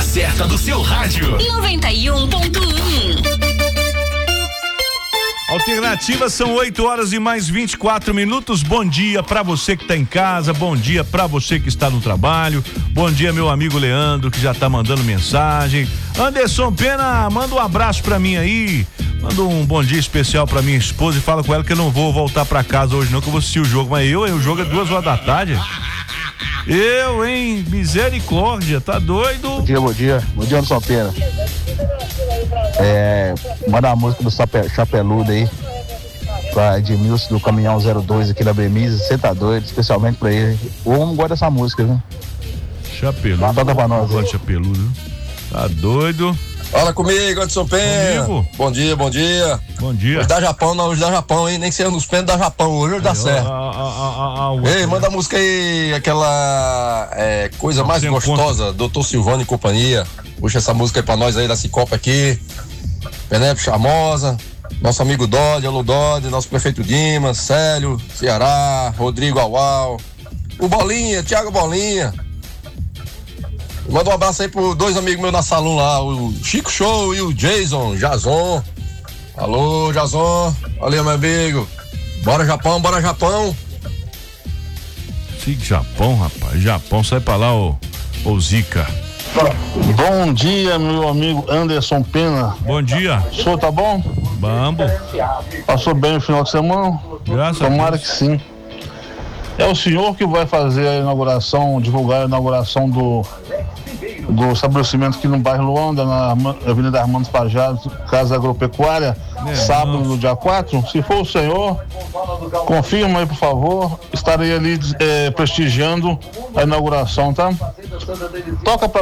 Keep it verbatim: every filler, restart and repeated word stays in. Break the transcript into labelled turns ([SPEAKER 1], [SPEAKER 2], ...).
[SPEAKER 1] certa do seu rádio.
[SPEAKER 2] noventa e um ponto um.
[SPEAKER 3] Alternativa, são oito horas e mais vinte e quatro minutos. Bom dia pra você que tá em casa, bom dia pra você que está no trabalho, bom dia meu amigo Leandro que já tá mandando mensagem. Anderson Pena, manda um abraço pra mim aí, manda um bom dia especial pra minha esposa e fala com ela que eu não vou voltar pra casa hoje não, que eu vou assistir o jogo, mas eu, hein, o jogo é duas horas da tarde. Eu, hein, misericórdia, tá doido?
[SPEAKER 4] Bom dia, bom dia, bom dia Anderson Pena. É, manda a música do Chape, Chapeludo aí pra Edmilson do Caminhão zero dois aqui da Bremisa, você tá doido, especialmente pra ele. O homem gosta dessa música, viu?
[SPEAKER 3] Chapeludo.
[SPEAKER 4] Toca pra nós aí.
[SPEAKER 3] Chapeludo. Tá doido?
[SPEAKER 5] Fala comigo, Anderson Pena.
[SPEAKER 3] Comigo?
[SPEAKER 5] Bom dia, bom dia.
[SPEAKER 3] Bom dia.
[SPEAKER 5] Hoje dá Japão, não, hoje dá Japão, hein? Nem que seja nos pênaltis da Japão, hoje, hoje dá certo.
[SPEAKER 3] A, a, a, a,
[SPEAKER 5] Ei, manda a música aí, aquela é, coisa
[SPEAKER 3] Não,
[SPEAKER 5] mais
[SPEAKER 3] sem
[SPEAKER 5] gostosa, conta. doutor Silvano e companhia. Puxa essa música aí pra nós aí da Cicopa aqui. Penélope Charmosa, nosso amigo Dodi, alô Dodi, nosso prefeito Dimas, Célio, Ceará, Rodrigo Aual, o Bolinha, Thiago Bolinha. Manda um abraço aí pro dois amigos meus na salão lá, o Chico Show e o Jason, Jason. Alô, Jason, valeu, meu amigo. Bora Japão, bora Japão.
[SPEAKER 3] Que Japão, rapaz, Japão, sai pra lá, ô, ô Zica.
[SPEAKER 6] Bom dia, meu amigo Anderson Pena.
[SPEAKER 3] Bom dia.
[SPEAKER 6] O senhor tá bom?
[SPEAKER 3] Bambo.
[SPEAKER 6] Passou bem o final de semana?
[SPEAKER 3] Graças
[SPEAKER 6] Tomara
[SPEAKER 3] a Deus.
[SPEAKER 6] que sim. É o senhor que vai fazer a inauguração, divulgar a inauguração do, do estabelecimento aqui no bairro Luanda, na Avenida Armando Fajardo, Casa Agropecuária, é, sábado, no dia quatro? Se for o senhor, confirma aí, por favor. Estarei ali é, prestigiando a inauguração, tá? Toca pra